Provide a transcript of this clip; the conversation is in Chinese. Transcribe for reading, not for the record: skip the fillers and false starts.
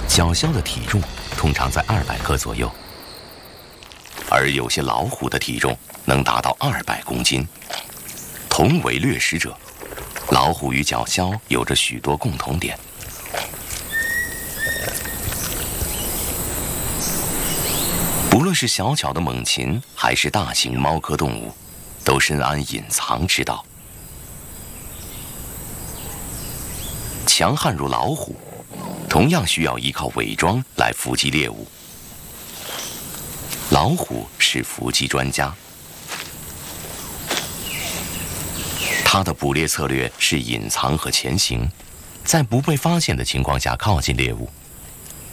角鸮的体重通常在200克左右，而有些老虎的体重能达到200公斤。同为掠食者，老虎与角鸮有着许多共同点。不论是小巧的猛禽，还是大型猫科动物，都深谙隐藏之道。强悍如老虎，同样需要依靠伪装来伏击猎物。老虎是伏击专家，它的捕猎策略是隐藏和潜行，在不被发现的情况下靠近猎物。